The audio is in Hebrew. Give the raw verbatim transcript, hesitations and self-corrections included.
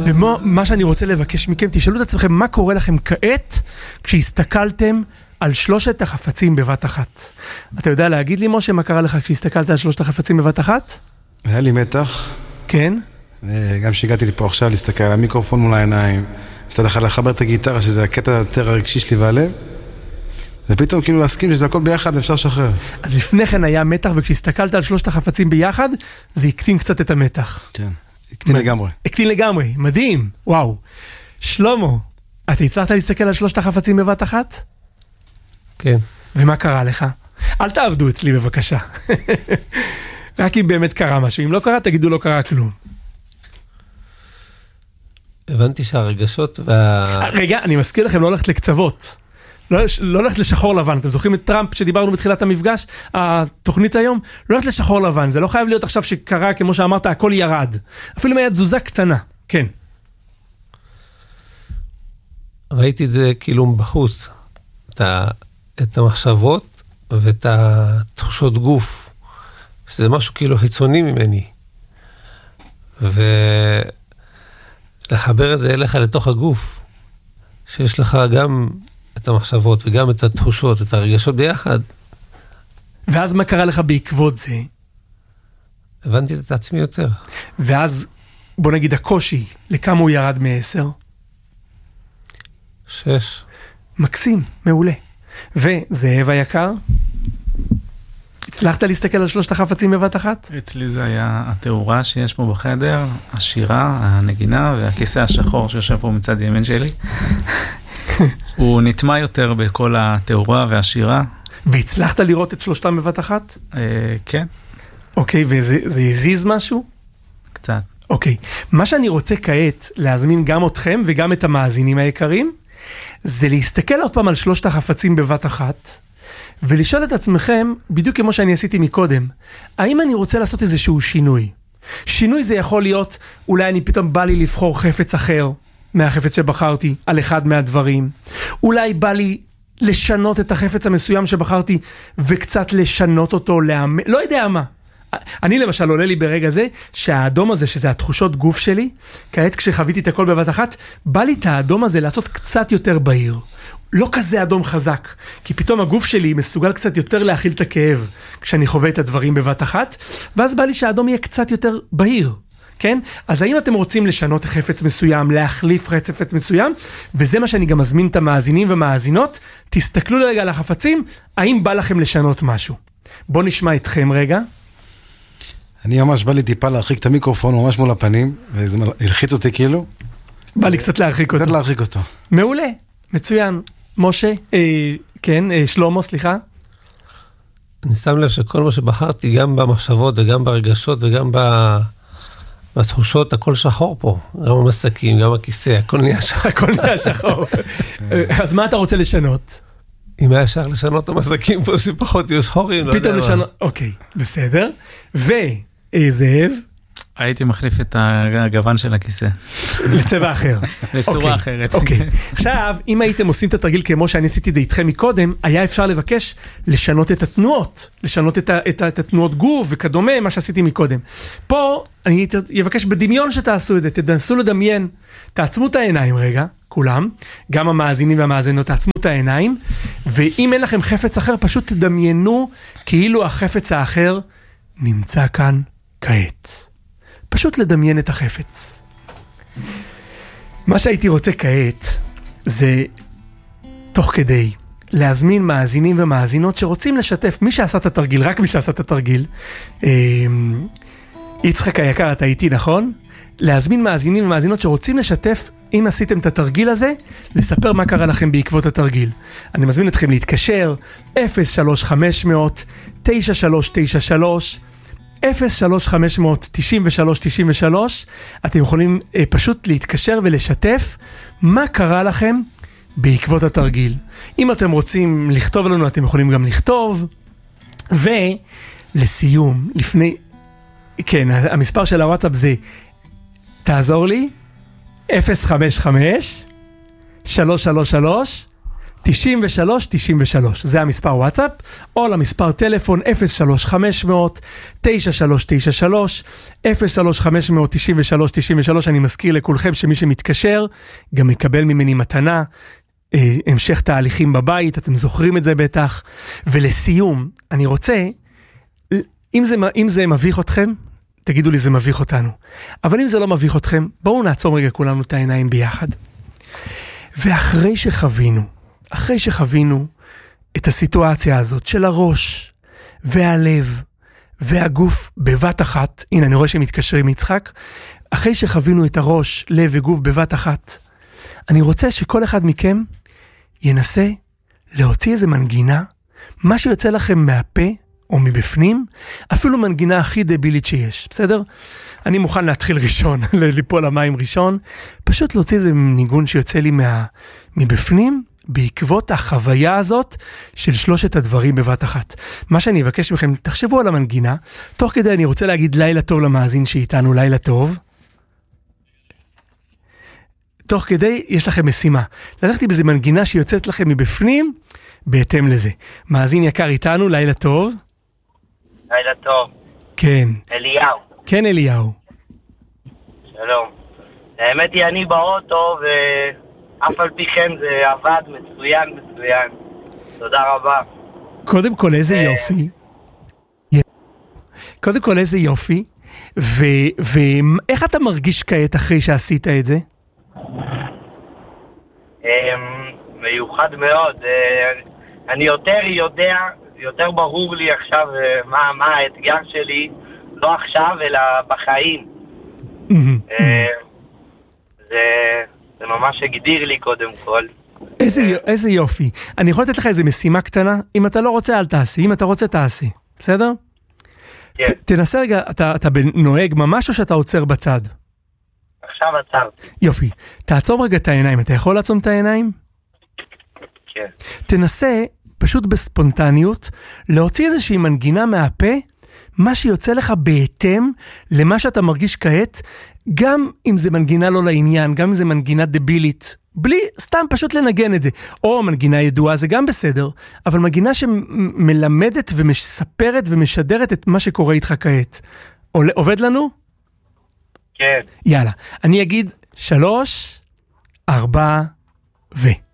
ומה שאני רוצה לבקש מכם, תשאלו את עצמכם מה קורה לכם כעת כשהסתכלתם על שלושת החפצים בבת אחת. אתה יודע להגיד לי, משה, מה קרה לך כשהסתכלת על שלושת החפצים בבת אחת? היה לי מתח. כן. גם שהגעתי לי פה עכשיו להסתכל על המיקרופון מול העיניים, מצד אחד לחבר את הגיטרה, שזה הקטע יותר הרגשי שלי והלב, ופתאום כאילו להסכים שזה הכל ביחד ואפשר לשחרר. אז לפני כן היה מתח, וכשהסתכלת על שלושת החפצים ביחד, זה הקטין קצת את המתח. כן, הקטין לגמרי. הקטין לגמרי, מדהים, וואו. שלמה, אתה הצלחת להסתכל על שלושת החפצים בבת אחת? כן. ומה קרה לך? אל תעבדו אצלי בבקשה. רק אם באמת קרה משהו. אם לא קרה, תגידו לא קרה כלום. הבנתי שהרגשות וה... רגע, אני מזכיר לכם, לא הולכת לקצוות. לא, לא הולכת לשחור לבן. אתם זוכרים את טראמפ שדיברנו בתחילת המפגש? התוכנית היום? לא הולכת לשחור לבן. זה לא חייב להיות עכשיו שקרה, כמו שאמרת, הכל ירד. אפילו אם היה תזוזה קטנה. כן. ראיתי את זה כאילו בחוץ. את, ה... את המחשבות ואת התחושות גוף. שזה משהו כאילו חיצוני ממני. ולחבר את זה אליך לתוך הגוף. שיש לך גם את המחשבות וגם את התחושות, את הרגשות ביחד. ואז מה קרה לך בעקבות זה? הבנתי את עצמי יותר. ואז, בוא נגיד, הקושי, לכמה הוא ירד מעשר? שש. מקסים, מעולה. וזאב היקר? הצלחת להסתכל על שלושת החפצים בבת אחת? אצלי זה היה התאורה שיש פה בחדר, השירה, הנגינה והכיסא השחור שיושב פה מצד ימין שלי. הוא נטמע יותר בכל התאורה והשירה. והצלחת לראות את שלושתם בבת אחת? כן. אוקיי, וזה הזיז משהו? קצת. אוקיי, מה שאני רוצה כעת להזמין גם אתכם וגם את המאזינים היקרים, זה להסתכל עוד פעם על שלושת החפצים בבת אחת, ולשאול את עצמכם, בדיוק כמו שאני עשיתי מקודם, האם אני רוצה לעשות איזשהו שינוי? שינוי זה יכול להיות, אולי אני פתאום בא לי לבחור חפץ אחר, מהחפץ שבחרתי, על אחד מהדברים. אולי בא לי לשנות את החפץ המסוים שבחרתי, וקצת לשנות אותו, להאמ... לא יודע מה. אני למשל עולה לי ברגע זה, שהאדום הזה, שזה התחושות גוף שלי, כעת כשחוויתי את הכל בבת אחת, בא לי את האדום הזה לעשות קצת יותר בהיר. לא כזה אדום חזק, כי פתאום הגוף שלי מסוגל קצת יותר להכיל את הכאב, כשאני חווה את הדברים בבת אחת, ואז בא לי שהאדום יהיה קצת יותר בהיר. כן? אז האם אתם רוצים לשנות חפץ מסוים, להחליף חפץ מסוים, וזה מה שאני גם מזמין את המאזינים ומאזינות, תסתכלו לרגע על החפצים, האם בא לכם לשנות משהו? בואו נשמע אתכם רגע. אני ממש בא לי טיפה להרחיק את המיקרופון ממש מול הפנים, וזה הלחיץ אותי כאילו. בא לי קצת להרחיק אותו. קצת להרחיק אותו. מעולה, מצוין. משה, אה, כן, אה, שלמה, סליחה. אני שם לב שכל מה שבחרתי, גם במחשבות וגם ברגשות וגם ב... בתחושות, הכל שחור פה. גם המסקים, גם הכיסא, הכל נהיה שחור. הכל נהיה שחור. אז מה אתה רוצה לשנות? אם היה אפשר לשנות את המסקים פה, שפחות יהיו שחורים. פתאום לשנות, אוקיי, בסדר. וזאב? הייתי מחליף את הגוון של הכיסא. לצבע אחר. לצורה אחרת. אוקיי. עכשיו, אם הייתם עושים את התרגיל כמו שאני עשיתי את זה איתכם מקודם, היה אפשר לבקש לשנות את התנועות, לשנות את, את, את התנועות גוף וכדומה, מה שעשיתי מקודם. פה אני אבקש בדמיון שתעשו את זה, תנסו לדמיין, תעצמו את העיניים רגע, כולם, גם המאזינים והמאזינות, תעצמו את העיניים, ואם אין לכם חפץ אחר, פשוט תדמיינו כאילו החפץ האחר נמצא כאן כעת. פשוט לדמיין את החפץ. מה שהייתי רוצה כעת, זה תוך כדי להזמין מאזינים ומאזינות שרוצים לשתף, מי שעשה את התרגיל, רק מי שעשה את התרגיל, יצחק היקר, אתה איתי, נכון? להזמין מאזינים ומאזינות שרוצים לשתף, אם עשיתם את התרגיל הזה, לספר מה קרה לכם בעקבות התרגיל. אני מזמין אתכם להתקשר, אפס שלוש חמש אפס תשע שלוש תשע שלוש, אפס שלוש חמש אפס אפס תשע שלוש תשע שלוש. אתם יכולים אה, פשוט להתקשר ולשתף מה קרה לכם בעקבות התרגיל. אם אתם רוצים לכתוב לנו, אתם יכולים גם לכתוב. ולסיום, לפני, כן, המספר של הוואטסאפ זה, תעזור לי, אפס חמש חמש שלוש שלוש שלוש תשעים ושלוש תשעים ושלוש, זה המספר וואטסאפ, או למספר טלפון אפס שלוש חמש אפס אפס תשע שלוש תשע שלוש, אפס שלוש חמש אפס אפס תשעים ושלוש תשעים ושלוש. אני מזכיר לכולכם שמי שמתקשר גם מקבל ממני מתנה, אה, המשך תהליכים בבית, אתם זוכרים את זה בטח. ולסיום, אני רוצה, אם זה, אם זה מביך אתכם, תגידו לי זה מביך אותנו. אבל אם זה לא מביך אתכם, בואו נעצום רגע כולנו את העיניים ביחד. ואחרי שחווינו, אחרי שחווינו את הסיטואציה הזאת של הראש והלב והגוף בבת אחת, הנה אני רואה שמתקשרים יצחק, אחרי שחווינו את הראש, לב וגוף בבת אחת, אני רוצה שכל אחד מכם ינסה להוציא איזה מנגינה, מה שיוצא לכם מהפה או מבפנים, אפילו מנגינה הכי דבילית שיש, בסדר? אני מוכן להתחיל ראשון, ליפול למים ראשון, פשוט להוציא איזה ניגון שיוצא לי מה, מבפנים, בעקבות החוויה הזאת של שלושת הדברים בבת אחת. מה שאני אבקש מכם, תחשבו על המנגינה, תוך כדי אני רוצה להגיד לילה טוב למאזין שאיתנו, לילה טוב. תוך כדי יש לכם משימה, לקחתי בזה מנגינה שיוצאת לכם מבפנים, בהתאם לזה. מאזין יקר איתנו, לילה טוב. לילה טוב. כן. אליהו. כן אליהו. שלום. האמת היא אני באוטו ואף על פי כן זה עבד מצוין מצוין. תודה רבה. קודם כל איזה יופי. קודם כל איזה יופי. ואיך אתה מרגיש כעת אחרי שעשית את זה? מיוחד מאוד. אני יותר יודע, יותר ברור לי עכשיו מה, מה האתגר שלי, לא עכשיו אלא בחיים. זה, זה ממש הגדיר לי קודם כל. איזה, איזה יופי. אני יכול לתת לך איזה משימה קטנה? אם אתה לא רוצה אל תעשי, אם אתה רוצה תעשי, בסדר? כן. ת, תנסה רגע, אתה, אתה נוהג ממש או שאתה עוצר בצד? עכשיו עצרתי. יופי. תעצום רגע את העיניים, אתה יכול לעצום את העיניים? כן. תנסה פשוט בספונטניות להוציא איזושהי מנגינה מהפה, מה שיוצא לך בהתאם למה שאתה מרגיש כעת, גם אם זה מנגינה לא לעניין, גם אם זה מנגינה דבילית, בלי סתם פשוט לנגן את זה, או מנגינה ידועה זה גם בסדר, אבל מנגינה שמלמדת ומספרת ומשדרת את מה שקורה איתך כעת. עובד לנו? כן. יאללה, אני אגיד שלוש, ארבע ו...